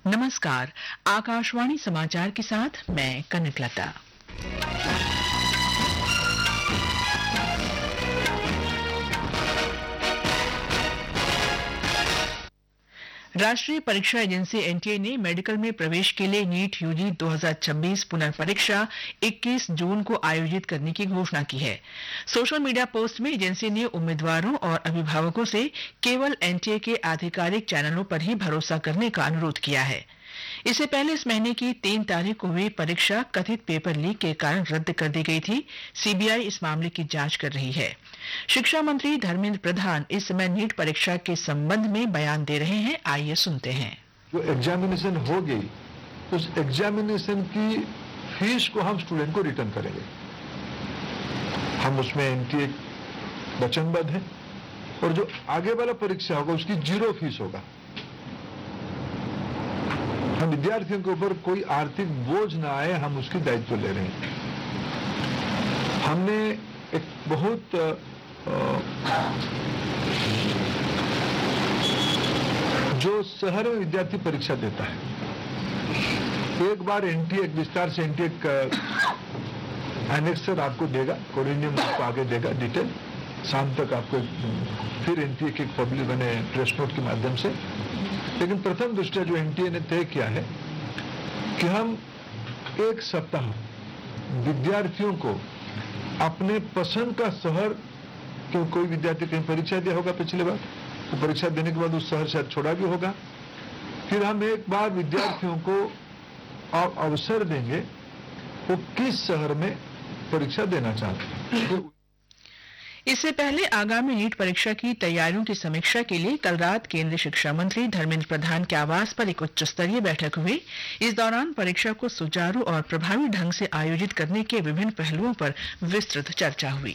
नमस्कार, आकाशवाणी समाचार के साथ मैं कनकलता। राष्ट्रीय परीक्षा एजेंसी एनटीए ने मेडिकल में प्रवेश के लिए नीट यूजी 2026 पुनर्परीक्षा 21 जून को आयोजित करने की घोषणा की है। सोशल मीडिया पोस्ट में एजेंसी ने उम्मीदवारों और अभिभावकों से केवल एनटीए के आधिकारिक चैनलों पर ही भरोसा करने का अनुरोध किया है। इससे पहले इस महीने की 3 तारीख को हुई परीक्षा कथित पेपर लीक के कारण रद्द कर दी गई थी। सीबीआई इस मामले की जांच कर रही है। शिक्षा मंत्री धर्मेंद्र प्रधान इस समय नीट परीक्षा के संबंध में बयान दे रहे हैं। आइए सुनते हैं। जो एग्जामिनेशन हो गई, उस एग्जामिनेशन की फीस को हम स्टूडेंट को रिटर्न करेंगे। हम उसमें एनटीए वचनबद्ध है और जो आगे वाला परीक्षा होगा उसकी 0 फीस होगा। हम विद्यार्थियों के ऊपर कोई आर्थिक बोझ ना आए, हम उसकी दायित्व ले रहे हैं। हमने एक बहुत जो शहर में विद्यार्थी परीक्षा देता है, एक बार एनटीए विस्तार से एनटीए एनेक्सर आपको देगा, कोरिनियम आपको आगे देगा डिटेल, शाम तक आपको फिर एनटीए के पब्लिक बने प्रेस नोट के माध्यम से। लेकिन प्रथम दृष्टया जो एनटीए ने तय किया है कि हम 1 सप्ताह विद्यार्थियों को अपने पसंद का शहर, क्यों कोई विद्यार्थी कहीं परीक्षा दिया होगा पिछले बार, तो परीक्षा देने के बाद उस शहर शायद छोड़ा भी होगा, फिर हम एक बार विद्यार्थियों को अवसर देंगे वो किस शहर में परीक्षा देना चाहते हैं। इससे पहले आगामी नीट परीक्षा की तैयारियों की समीक्षा के लिए कल रात केंद्रीय शिक्षा मंत्री धर्मेंद्र प्रधान के आवास पर एक उच्च स्तरीय बैठक हुई। इस दौरान परीक्षा को सुचारू और प्रभावी ढंग से आयोजित करने के विभिन्न पहलुओं पर विस्तृत चर्चा हुई।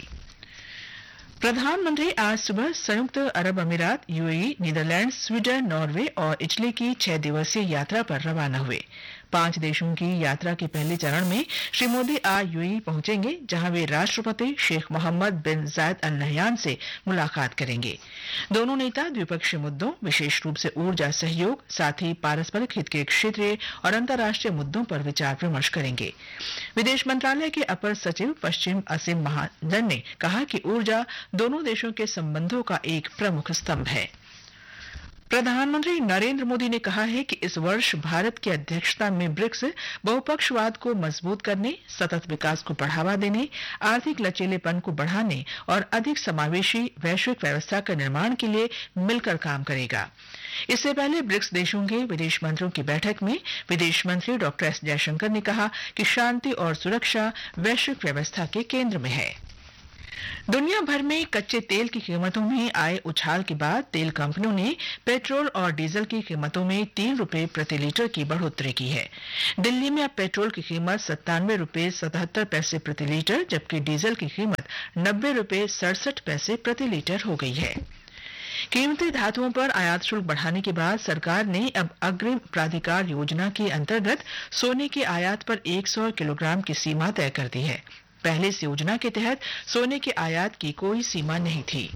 प्रधानमंत्री आज सुबह संयुक्त अरब अमीरात, यूएई, नीदरलैंड, स्वीडन, नॉर्वे और इटली की 6 दिवसीय यात्रा पर रवाना हुए। 5 देशों की यात्रा के पहले चरण में श्री मोदी आज यूएई पहुंचेंगे, जहां वे राष्ट्रपति शेख मोहम्मद बिन जायद अल नहयान से मुलाकात करेंगे। दोनों नेता द्विपक्षीय मुद्दों, विशेष रूप से ऊर्जा सहयोग, साथ ही पारस्परिक हित के क्षेत्रीय और अंतर्राष्ट्रीय मुद्दों पर विचार विमर्श करेंगे। विदेश मंत्रालय के अपर सचिव पश्चिम असीम महाजन ने कहा कि ऊर्जा दोनों देशों के संबंधों का एक प्रमुख स्तंभ है। प्रधानमंत्री नरेंद्र मोदी ने कहा है कि इस वर्ष भारत की अध्यक्षता में ब्रिक्स बहुपक्षवाद को मजबूत करने, सतत विकास को बढ़ावा देने, आर्थिक लचीलेपन को बढ़ाने और अधिक समावेशी वैश्विक व्यवस्था का निर्माण के लिए मिलकर काम करेगा। इससे पहले ब्रिक्स देशों के विदेश मंत्रियों की बैठक में विदेश मंत्री डॉ. एस जयशंकर ने कहा कि शांति और सुरक्षा वैश्विक व्यवस्था के केंद्र में है। दुनिया भर में कच्चे तेल की कीमतों में आए उछाल के बाद तेल कंपनियों ने पेट्रोल और डीजल की कीमतों में 3 रुपए प्रति लीटर की बढ़ोतरी की है। दिल्ली में अब पेट्रोल की कीमत 97 रुपए 77 पैसे प्रति लीटर, जबकि डीजल की कीमत 90 रुपए 67 पैसे प्रति लीटर हो गई है। कीमती धातुओं पर आयात शुल्क बढ़ाने के बाद सरकार ने अब अग्रिम प्राधिकार योजना के अंतर्गत सोने के आयात पर 100 किलोग्राम की सीमा तय कर दी है। पहले इस योजना के तहत सोने के आयात की कोई सीमा नहीं थी।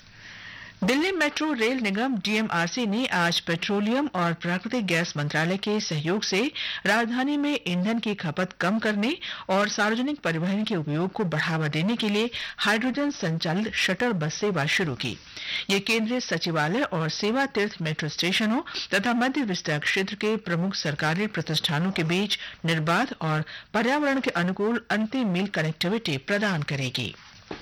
दिल्ली मेट्रो रेल निगम डीएमआरसी ने आज पेट्रोलियम और प्राकृतिक गैस मंत्रालय के सहयोग से राजधानी में ईंधन की खपत कम करने और सार्वजनिक परिवहन के उपयोग को बढ़ावा देने के लिए हाइड्रोजन संचालित शटल बस सेवा शुरू की। ये केंद्रीय सचिवालय और सेवा तीर्थ मेट्रो स्टेशनों तथा मध्य विस्तार क्षेत्र के प्रमुख सरकारी प्रतिष्ठानों के बीच निर्बाध और पर्यावरण के अनुकूल अंतिम मील कनेक्टिविटी प्रदान करेगी।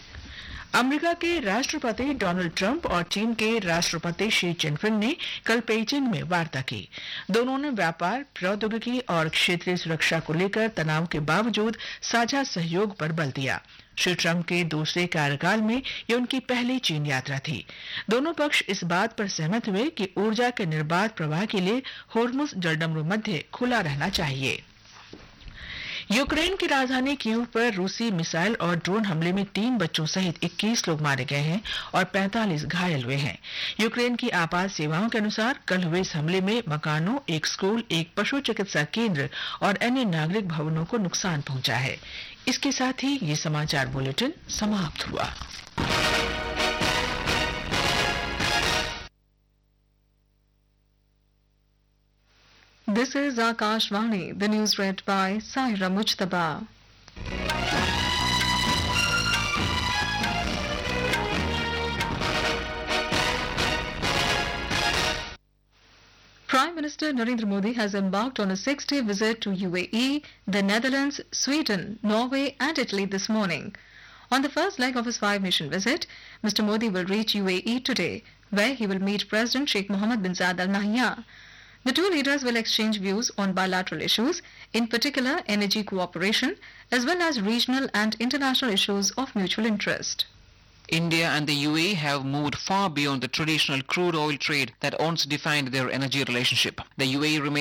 अमेरिका के राष्ट्रपति डोनाल्ड ट्रंप और चीन के राष्ट्रपति शी जिनपिंग ने कल पेइचिंग में वार्ता की। दोनों ने व्यापार, प्रौद्योगिकी और क्षेत्रीय सुरक्षा को लेकर तनाव के बावजूद साझा सहयोग पर बल दिया। श्री ट्रंप के दूसरे कार्यकाल में ये उनकी पहली चीन यात्रा थी। दोनों पक्ष इस बात पर सहमत हुए कि ऊर्जा के निर्बाध प्रवाह के लिए होर्मुज जलडमरू मध्य खुला रहना चाहिए। यूक्रेन की राजधानी कीव पर रूसी मिसाइल और ड्रोन हमले में 3 बच्चों सहित 21 लोग मारे गए हैं और 45 घायल हुए हैं। यूक्रेन की आपात सेवाओं के अनुसार कल हुए इस हमले में मकानों, एक स्कूल, एक पशु चिकित्सा केंद्र और अन्य नागरिक भवनों को नुकसान पहुंचा है। इसके साथ ही ये समाचार बुलेटिन समाप्त हुआ। This is Akashvani. The news read by Saira Mujtaba. Prime Minister Narendra Modi has embarked on a 6-day visit to UAE, the Netherlands, Sweden, Norway and Italy this morning. On the first leg of his 5-nation visit, Mr. Modi will reach UAE today, where he will meet President Sheikh Mohammed bin Zayed Al Nahyan. The two leaders will exchange views on bilateral issues, in particular energy cooperation, as well as regional and international issues of mutual interest. India and the UAE have moved far beyond the traditional crude oil trade that once defined their energy relationship. The UAE remains